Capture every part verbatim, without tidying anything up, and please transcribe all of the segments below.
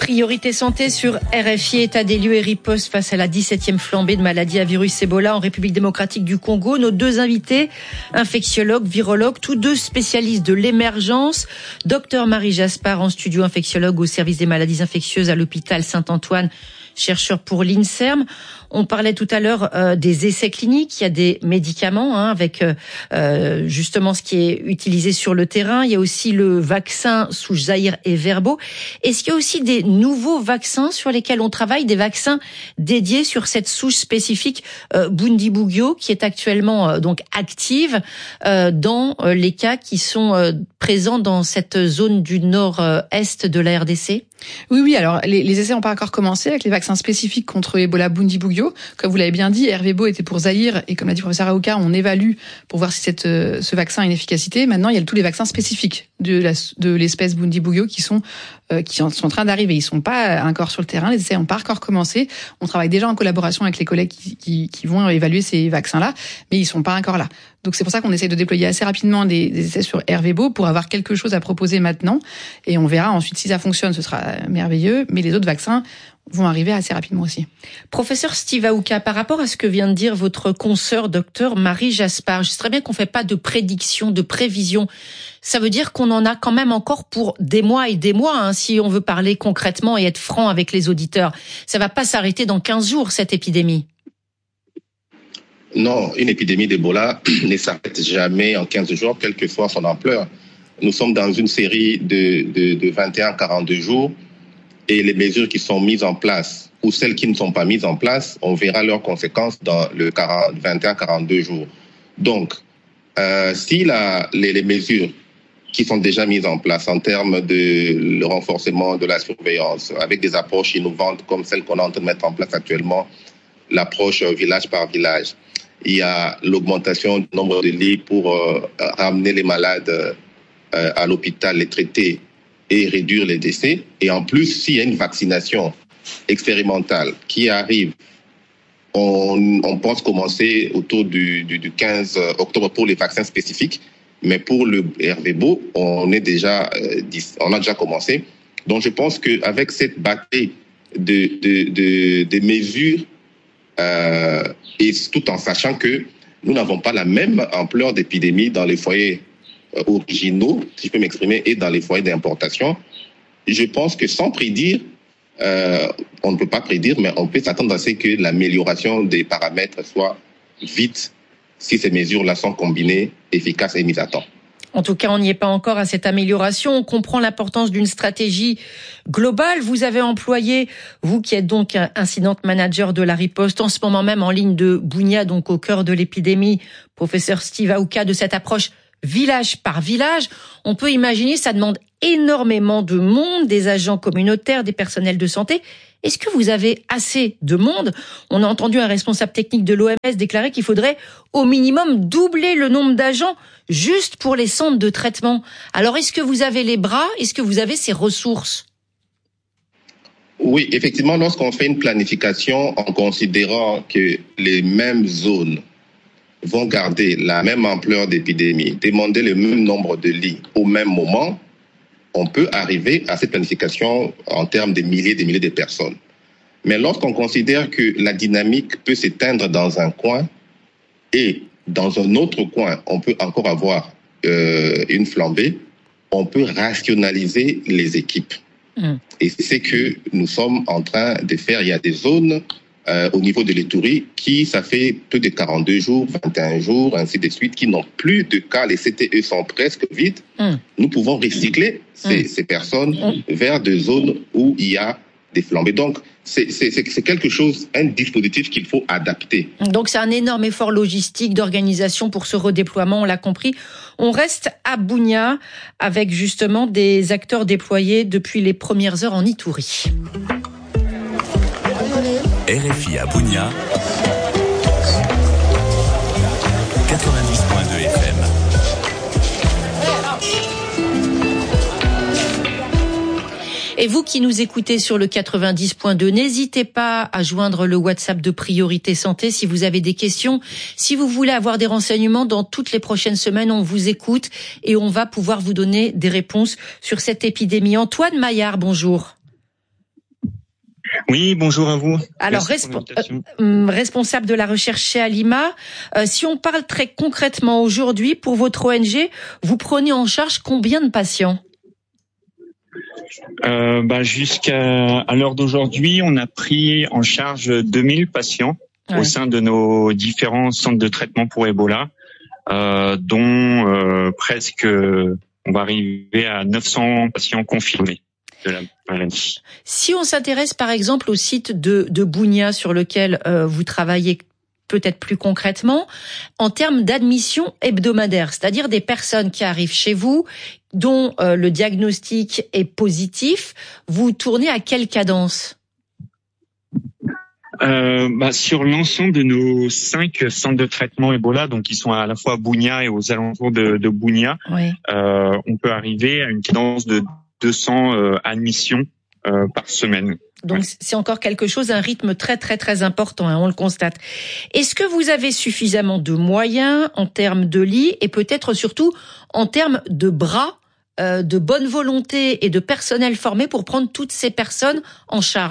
Priorité santé sur R F I, état des lieux et riposte face à la dix-septième flambée de maladies à virus Ebola en République démocratique du Congo. Nos deux invités, infectiologues, virologues, tous deux spécialistes de l'émergence. Docteur Marie Jaspard en studio, infectiologue au service des maladies infectieuses à l'hôpital Saint-Antoine, chercheur pour l'INSERM. On parlait tout à l'heure euh, des essais cliniques. Il y a des médicaments hein, avec euh, justement ce qui est utilisé sur le terrain. Il y a aussi le vaccin souche Zaïre et Verbo. Est-ce qu'il y a aussi des nouveaux vaccins sur lesquels on travaille, des vaccins dédiés sur cette souche spécifique euh, Bundibugyo qui est actuellement euh, donc active euh, dans euh, les cas qui sont euh, présents dans cette zone du nord-est de la R D C? Oui, oui. Alors, les, les essais n'ont pas encore commencé avec les vaccins spécifiques contre Ebola Bundibugyo. Comme vous l'avez bien dit, Ervebo était pour Zaïre et comme l'a dit le professeur Aouka, on évalue pour voir si cette, euh, ce vaccin a une efficacité. Maintenant, il y a tous les vaccins spécifiques de, la, de l'espèce Bundibugyo qui sont euh, qui sont en train d'arriver. Ils sont pas encore sur le terrain. Les essais n'ont pas encore commencé. On travaille déjà en collaboration avec les collègues qui, qui, qui vont évaluer ces vaccins-là, mais ils sont pas encore là. Donc c'est pour ça qu'on essaye de déployer assez rapidement des, des essais sur Ervebo pour avoir quelque chose à proposer maintenant. Et on verra ensuite si ça fonctionne, ce sera merveilleux. Mais les autres vaccins vont arriver assez rapidement aussi. Professeur Steve Aouka, par rapport à ce que vient de dire votre consoeur docteur Marie Jaspard, je sais très bien qu'on ne fait pas de prédiction, de prévision. Ça veut dire qu'on en a quand même encore pour des mois et des mois, hein, si on veut parler concrètement et être franc avec les auditeurs. Ça ne va pas s'arrêter dans quinze jours, cette épidémie. Non, une épidémie d'Ebola ne s'arrête jamais en quinze jours, quelle que soit son ampleur. Nous sommes dans une série de, de, de vingt et un à quarante-deux jours et les mesures qui sont mises en place ou celles qui ne sont pas mises en place, on verra leurs conséquences dans le vingt et un à quarante-deux jours. Donc, euh, si la, les, les mesures qui sont déjà mises en place en termes de le renforcement de la surveillance, avec des approches innovantes comme celles qu'on est en train de mettre en place actuellement, l'approche village par village, il y a l'augmentation du nombre de lits pour euh, ramener les malades euh, à l'hôpital, les traiter et réduire les décès. Et en plus, s'il y a une vaccination expérimentale qui arrive, on, on pense commencer autour du, du, du quinze octobre pour les vaccins spécifiques. Mais pour le Ervebo, on est déjà, euh, on a déjà commencé. Donc, je pense qu'avec cette batterie de, de, de, de mesures, Euh, et tout en sachant que nous n'avons pas la même ampleur d'épidémie dans les foyers euh, originaux, si je peux m'exprimer, et dans les foyers d'importation. Je pense que sans prédire, euh, on ne peut pas prédire, mais on peut s'attendre à ce que l'amélioration des paramètres soit vite si ces mesures-là sont combinées, efficaces et mises à temps. En tout cas, on n'y est pas encore à cette amélioration. On comprend l'importance d'une stratégie globale. Vous avez employé, vous qui êtes donc incident manager de la riposte, en ce moment même en ligne de Bunia, donc au cœur de l'épidémie, professeur Steve Aouka, de cette approche village par village. On peut imaginer, ça demande énormément de monde, des agents communautaires, des personnels de santé. Est-ce que vous avez assez de monde? On a entendu un responsable technique de l'O M S déclarer qu'il faudrait au minimum doubler le nombre d'agents juste pour les centres de traitement. Alors, est-ce que vous avez les bras? Est-ce que vous avez ces ressources? Oui, effectivement, lorsqu'on fait une planification en considérant que les mêmes zones vont garder la même ampleur d'épidémie, demander le même nombre de lits au même moment, on peut arriver à cette planification en termes de milliers et de milliers de personnes. Mais lorsqu'on considère que la dynamique peut s'éteindre dans un coin et dans un autre coin, on peut encore avoir euh, une flambée, on peut rationaliser les équipes. Mmh. Et c'est ce que nous sommes en train de faire. Il y a des zones euh, au niveau de l'Ituri qui, ça fait plus de quarante-deux jours, vingt et un jours, ainsi de suite, qui n'ont plus de cas. Les C T E sont presque vides. Mmh. Nous pouvons recycler ces, mmh. ces personnes mmh. vers des zones où il y a des flambées. Donc, c'est, c'est, c'est quelque chose, un dispositif qu'il faut adapter. Donc, c'est un énorme effort logistique d'organisation pour ce redéploiement, on l'a compris. On reste à Bunia avec justement des acteurs déployés depuis les premières heures en Ituri. R F I à Bunia, quatre-vingt-dix point deux F M. Et vous qui nous écoutez sur le quatre-vingt-dix point deux, n'hésitez pas à joindre le WhatsApp de Priorité Santé si vous avez des questions. Si vous voulez avoir des renseignements, dans toutes les prochaines semaines, on vous écoute et on va pouvoir vous donner des réponses sur cette épidémie. Antoine Maillard, bonjour. Oui, bonjour à vous. Alors, resp- euh, responsable de la recherche chez Alima, euh, si on parle très concrètement aujourd'hui, pour votre O N G, vous prenez en charge combien de patients ? euh, bah, Jusqu'à à l'heure d'aujourd'hui, on a pris en charge deux mille patients ouais. au sein de nos différents centres de traitement pour Ebola, euh, dont euh, presque, on va arriver à neuf cents patients confirmés de la maladie. Si on s'intéresse par exemple au site de, de Bounia sur lequel euh, vous travaillez peut-être plus concrètement, en termes d'admission hebdomadaire, c'est-à-dire des personnes qui arrivent chez vous, dont euh, le diagnostic est positif, vous tournez à quelle cadence ? Euh, bah, sur l'ensemble de nos cinq centres de traitement Ebola, donc qui sont à la fois à Bounia et aux alentours de, de Bounia, oui. euh, on peut arriver à une cadence de deux cents euh, admissions euh, par semaine. Donc ouais. c'est encore quelque chose, un rythme très très très important, hein, on le constate. Est-ce que vous avez suffisamment de moyens en termes de lits et peut-être surtout en termes de bras, euh, de bonne volonté et de personnel formé pour prendre toutes ces personnes en charge ?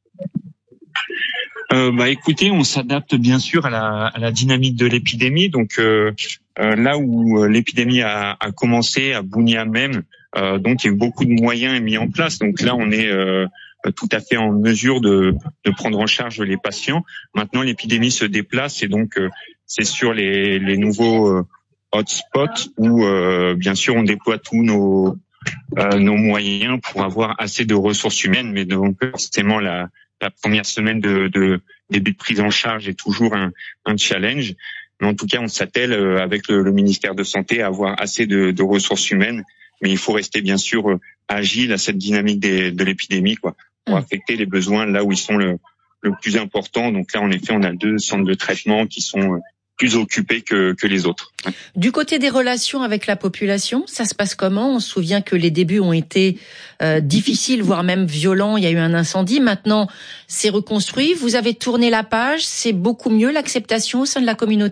Euh, bah écoutez, on s'adapte bien sûr à la, à la dynamique de l'épidémie. Donc euh, euh, là où l'épidémie a, a commencé à Bounia même, euh, donc il y a eu beaucoup de moyens mis en place. Donc là, on est euh, tout à fait en mesure de, de prendre en charge les patients. Maintenant, l'épidémie se déplace et donc euh, c'est sur les, les nouveaux euh, hotspots où euh, bien sûr on déploie tous nos euh, nos moyens pour avoir assez de ressources humaines. Mais donc forcément la La première semaine de, de début de prise en charge est toujours un, un challenge. Mais en tout cas, on s'attelle avec le, le ministère de Santé à avoir assez de, de ressources humaines. Mais il faut rester bien sûr agile à cette dynamique des, de l'épidémie, quoi, pour mmh. affecter les besoins là où ils sont le, le plus importants. Donc là, en effet, on a deux centres de traitement qui sont plus occupés que, que les autres. Du côté des relations avec la population, ça se passe comment ? On se souvient que les débuts ont été euh, difficiles, voire même violents. Il y a eu un incendie. Maintenant, c'est reconstruit. Vous avez tourné la page. C'est beaucoup mieux l'acceptation au sein de la communauté ?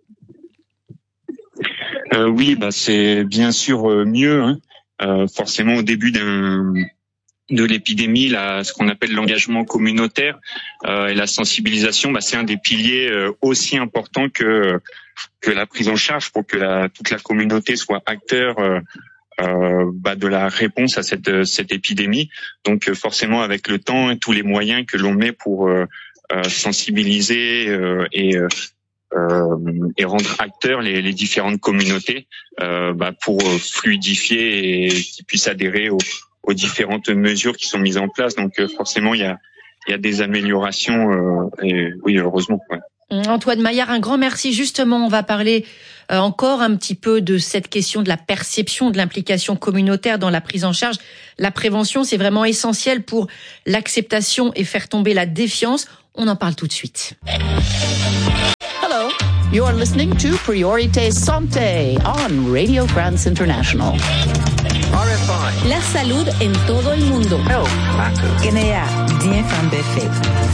euh, Oui, bah c'est bien sûr mieux. Hein. Euh, forcément, au début d'un de l'épidémie, là, ce qu'on appelle l'engagement communautaire euh, et la sensibilisation, bah, c'est un des piliers euh, aussi importants que que la prise en charge pour que la, toute la communauté soit acteur euh, euh, bah, de la réponse à cette cette épidémie. Donc euh, forcément, avec le temps et tous les moyens que l'on met pour euh, euh, sensibiliser euh, et euh, euh, et rendre acteurs les, les différentes communautés euh, bah, pour fluidifier et qu'ils puissent adhérer aux aux différentes mesures qui sont mises en place. Donc euh, forcément, il y a, il y a des améliorations. Euh, et oui, heureusement. Ouais. Antoine Maillard, un grand merci. Justement, on va parler euh, encore un petit peu de cette question de la perception de l'implication communautaire dans la prise en charge. La prévention, c'est vraiment essentiel pour l'acceptation et faire tomber la défiance. On en parle tout de suite. Hello, you're listening to Priorité Santé on Radio France International. R F I. La salud en todo el mundo. Health matters. N A A, bien fan B F.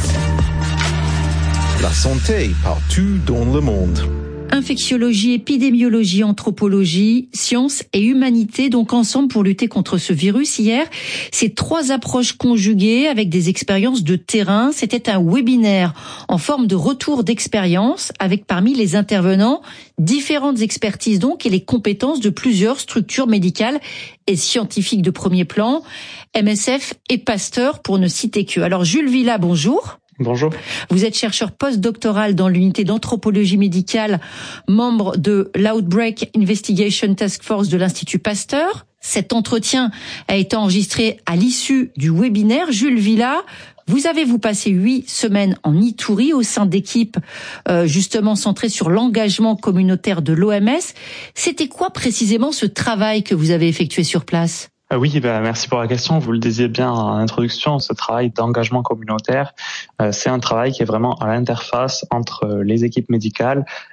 La santé partout dans le monde. Infectiologie, épidémiologie, anthropologie, sciences et humanité, donc ensemble pour lutter contre ce virus. Hier, ces trois approches conjuguées avec des expériences de terrain, c'était un webinaire en forme de retour d'expérience avec parmi les intervenants différentes expertises donc et les compétences de plusieurs structures médicales et scientifiques de premier plan, M S F et Pasteur pour ne citer que. Alors Jules Villa, bonjour. Bonjour. Vous êtes chercheur postdoctoral dans l'unité d'anthropologie médicale, membre de l'Outbreak Investigation Task Force de l'Institut Pasteur. Cet entretien a été enregistré à l'issue du webinaire. Jules Villa, vous avez vous passé huit semaines en Itourie au sein d'équipes euh, justement centrées sur l'engagement communautaire de l'O M S. C'était quoi précisément ce travail que vous avez effectué sur place ? Oui, ben, merci pour la question. Vous le disiez bien en introduction, ce travail d'engagement communautaire, euh, c'est un travail qui est vraiment à l'interface entre les équipes médicales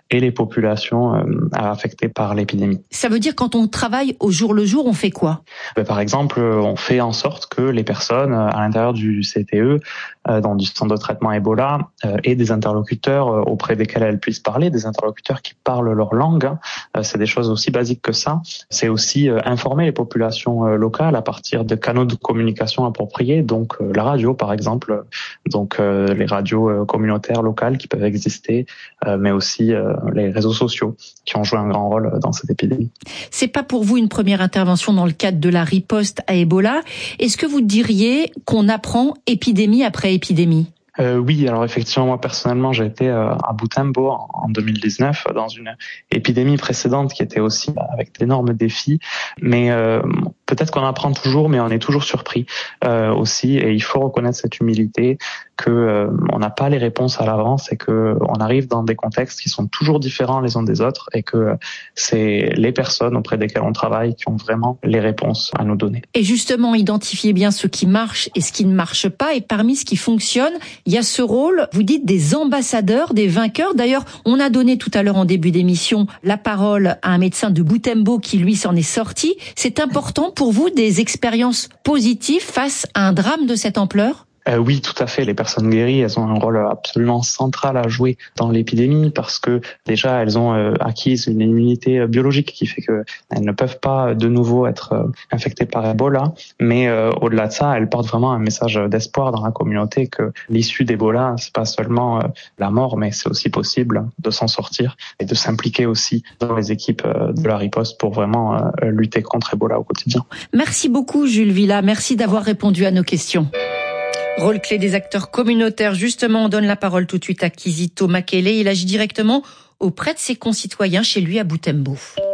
et les populations euh, affectées par l'épidémie. Ça veut dire quand on travaille au jour le jour, on fait quoi ? Ben, par exemple, on fait en sorte que les personnes à l'intérieur du C T E, euh, dans du centre de traitement Ebola, euh, aient des interlocuteurs euh, auprès desquels elles puissent parler, des interlocuteurs qui parlent leur langue. Hein. Euh, c'est des choses aussi basiques que ça. C'est aussi euh, informer les populations euh, locales à partir de canaux de communication appropriés, donc euh, la radio par exemple, donc euh, les radios euh, communautaires locales qui peuvent exister, euh, mais aussi euh, les réseaux sociaux qui ont joué un grand rôle dans cette épidémie. C'est pas pour vous une première intervention dans le cadre de la riposte à Ebola. Est-ce que vous diriez qu'on apprend épidémie après épidémie ? Euh, oui, alors effectivement, moi personnellement, j'ai été euh, à Butembo en, en deux mille dix-neuf dans une épidémie précédente qui était aussi bah, avec d'énormes défis. Mais euh, peut-être qu'on apprend toujours, mais on est toujours surpris euh, aussi. Et il faut reconnaître cette humilité que euh, on n'a pas les réponses à l'avance et que on arrive dans des contextes qui sont toujours différents les uns des autres et que c'est les personnes auprès desquelles on travaille qui ont vraiment les réponses à nous donner. Et justement, identifier bien ce qui marche et ce qui ne marche pas. Et parmi ce qui fonctionne, il y a ce rôle, vous dites, des ambassadeurs, des vainqueurs. D'ailleurs, on a donné tout à l'heure en début d'émission la parole à un médecin de Butembo qui, lui, s'en est sorti. C'est important pour vous, des expériences positives face à un drame de cette ampleur ? Euh, oui, tout à fait. Les personnes guéries, elles ont un rôle absolument central à jouer dans l'épidémie parce que déjà, elles ont euh, acquis une immunité biologique qui fait que elles ne peuvent pas de nouveau être euh, infectées par Ebola. Mais euh, au-delà de ça, elles portent vraiment un message d'espoir dans la communauté que l'issue d'Ebola, c'est pas seulement euh, la mort, mais c'est aussi possible de s'en sortir et de s'impliquer aussi dans les équipes euh, de la riposte pour vraiment euh, lutter contre Ebola au quotidien. Merci beaucoup, Jules Villa. Merci d'avoir répondu à nos questions. Rôle clé des acteurs communautaires. Justement, on donne la parole tout de suite à Kizito Makele. Il agit directement auprès de ses concitoyens chez lui à Butembo.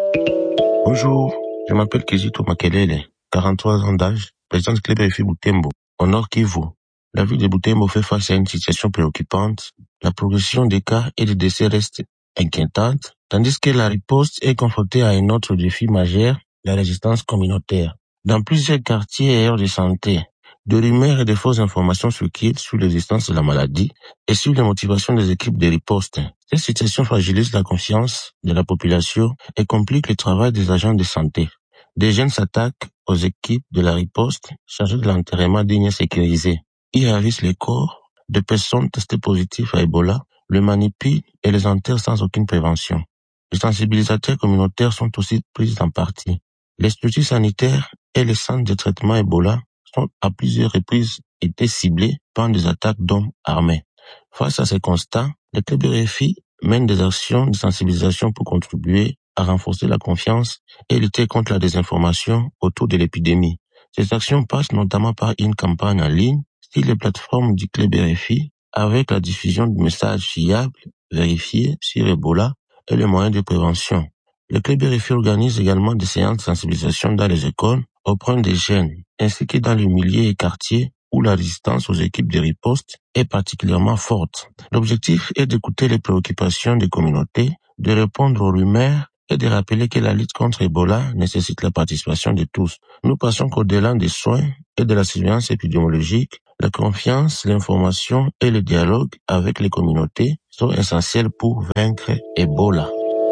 Bonjour, je m'appelle Kizito Makele, quarante-trois ans d'âge, président du club R F I Butembo, au Nord Kivu. La ville de Butembo fait face à une situation préoccupante. La progression des cas et des décès reste inquiétante, tandis que la riposte est confrontée à un autre défi majeur, la résistance communautaire. Dans plusieurs quartiers et aires de santé, de rumeurs et de fausses informations circulent sur l'existence de la maladie et sur les motivations des équipes de riposte. Cette situation fragilise la confiance de la population et complique le travail des agents de santé. Des jeunes s'attaquent aux équipes de la riposte chargées de l'enterrement digne et sécurisé. Ils ravissent les corps de personnes testées positives à Ebola, le manipulent et les enterrent sans aucune prévention. Les sensibilisateurs communautaires sont aussi pris en partie. Les structures sanitaires et les centres de traitement Ebola ont à plusieurs reprises été ciblés par des attaques d'hommes armés. Face à ces constats, le club R F I mène des actions de sensibilisation pour contribuer à renforcer la confiance et lutter contre la désinformation autour de l'épidémie. Ces actions passent notamment par une campagne en ligne sur les plateformes du club R F I avec la diffusion de messages fiables, vérifiés sur Ebola et les moyens de prévention. Le club R F I organise également des séances de sensibilisation dans les écoles auprès des jeunes, ainsi que dans les milieux et quartiers où la résistance aux équipes de riposte est particulièrement forte. L'objectif est d'écouter les préoccupations des communautés, de répondre aux rumeurs et de rappeler que la lutte contre Ebola nécessite la participation de tous. Nous passons qu'au-delà des soins et de la surveillance épidémiologique, la confiance, l'information et le dialogue avec les communautés sont essentiels pour vaincre Ebola.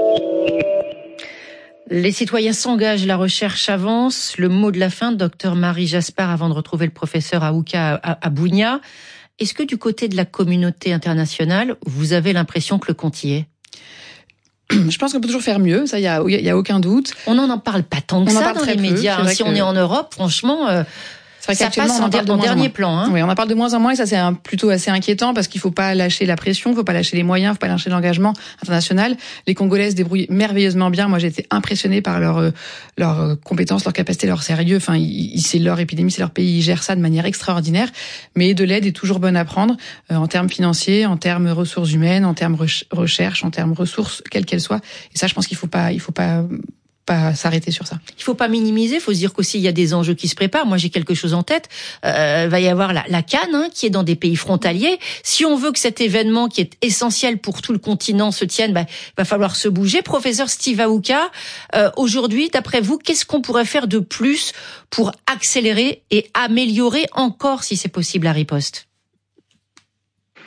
Les citoyens s'engagent, la recherche avance. Le mot de la fin, docteur Marie Jaspard, avant de retrouver le professeur Aouka à, à Bunia. Est-ce que du côté de la communauté internationale, vous avez l'impression que le compte y est ? Je pense qu'on peut toujours faire mieux, ça, il y a, y a aucun doute. On n'en parle pas tant que on ça dans les médias. Si que... on est en Europe, franchement... Euh... C'est vrai ça passe en, en dernier plan. Hein. Oui, on en parle de moins en moins et ça c'est un, plutôt assez inquiétant parce qu'il faut pas lâcher la pression, il faut pas lâcher les moyens, il faut pas lâcher l'engagement international. Les Congolais se débrouillent merveilleusement bien. Moi j'ai été impressionnée par leur leur compétence, leur capacité, leur sérieux. Enfin, ils, c'est leur épidémie, c'est leur pays, ils gèrent ça de manière extraordinaire. Mais de l'aide est toujours bonne à prendre euh, en termes financiers, en termes ressources humaines, en termes re- recherche, en termes ressources, quelles qu'elles soient. Et ça, je pense qu'il faut pas, il faut pas. pas s'arrêter sur ça. Il faut pas minimiser, il faut se dire qu'aussi il y a des enjeux qui se préparent. Moi j'ai quelque chose en tête, euh, va y avoir la, la CAN hein, qui est dans des pays frontaliers. Si on veut que cet événement qui est essentiel pour tout le continent se tienne, bah, va falloir se bouger. Professeur Steve Aouka, euh, aujourd'hui, d'après vous, qu'est-ce qu'on pourrait faire de plus pour accélérer et améliorer encore, si c'est possible, la riposte ?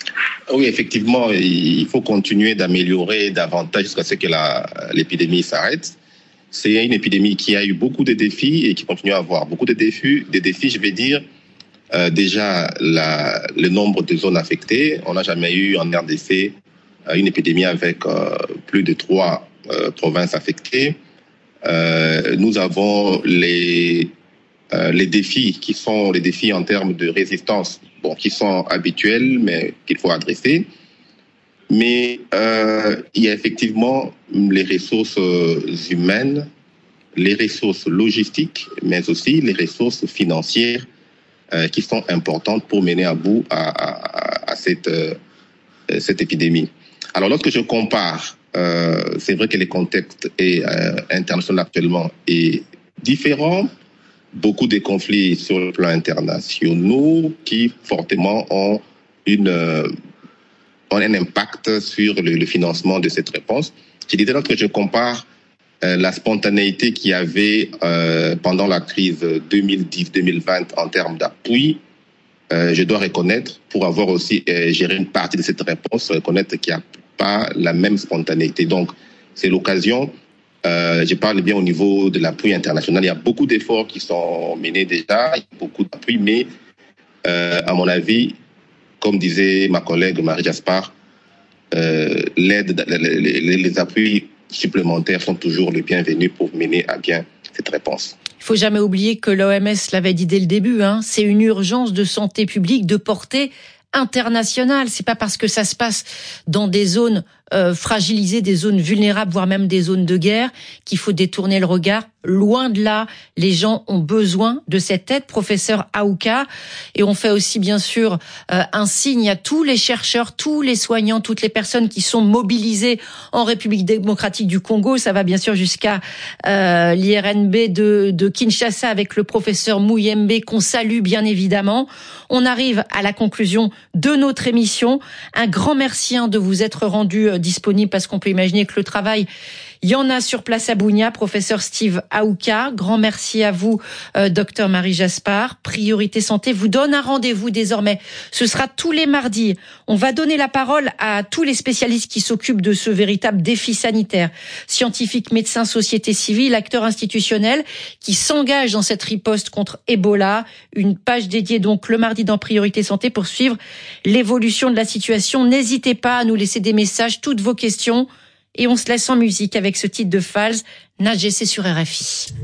Oui, effectivement, il faut continuer d'améliorer davantage jusqu'à ce que la, l'épidémie s'arrête. C'est une épidémie qui a eu beaucoup de défis et qui continue à avoir beaucoup de défis. Des défis, je vais dire, euh, déjà la, le nombre de zones affectées. On n'a jamais eu en R D C euh, une épidémie avec euh, plus de trois euh, provinces affectées. Euh, nous avons les euh, les défis qui sont les défis en termes de résistance, bon, qui sont habituels, mais qu'il faut adresser. Mais euh, il y a effectivement les ressources humaines, les ressources logistiques, mais aussi les ressources financières euh, qui sont importantes pour mener à bout à, à, à cette, euh, cette épidémie. Alors, lorsque je compare, euh, c'est vrai que le contexte est, euh, international actuellement est différent. Beaucoup de conflits sur le plan international qui fortement ont une euh, ont un impact sur le, le financement de cette réponse. Je disais lorsque je compare euh, la spontanéité qu'il y avait euh, pendant la crise deux mille dix deux mille vingt en termes d'appui, euh, je dois reconnaître, pour avoir aussi euh, géré une partie de cette réponse, reconnaître qu'il n'y a pas la même spontanéité. Donc, c'est l'occasion. Euh, je parle bien au niveau de l'appui international. Il y a beaucoup d'efforts qui sont menés déjà, il y a beaucoup d'appui, mais euh, à mon avis, comme disait ma collègue Marie Jaspar, euh, l'aide, les, les, les appuis supplémentaires sont toujours les bienvenus pour mener à bien cette réponse. Il faut jamais oublier que l'O M S l'avait dit dès le début, hein, c'est une urgence de santé publique de portée internationale. C'est pas parce que ça se passe dans des zones euh, fragilisées, des zones vulnérables, voire même des zones de guerre, qu'il faut détourner le regard. Loin de là, les gens ont besoin de cette aide, professeur Aouka. Et on fait aussi, bien sûr, euh, un signe à tous les chercheurs, tous les soignants, toutes les personnes qui sont mobilisées en République démocratique du Congo. Ça va bien sûr jusqu'à euh, l'I R N B de, de Kinshasa avec le professeur Mouyembe, qu'on salue bien évidemment. On arrive à la conclusion de notre émission. Un grand merci hein, de vous être rendu euh, disponible, parce qu'on peut imaginer que le travail, il y en a sur place à Bunia. Professeur Steve Aouka, grand merci à vous, euh, docteur Marie Jaspar. Priorité Santé vous donne un rendez-vous désormais. Ce sera tous les mardis. On va donner la parole à tous les spécialistes qui s'occupent de ce véritable défi sanitaire. Scientifiques, médecins, société civile, acteurs institutionnels qui s'engagent dans cette riposte contre Ebola. Une page dédiée donc le mardi dans Priorité Santé pour suivre l'évolution de la situation. N'hésitez pas à nous laisser des messages, toutes vos questions. Et on se laisse en musique avec ce titre de Falz, Nager, c'est sur R F I.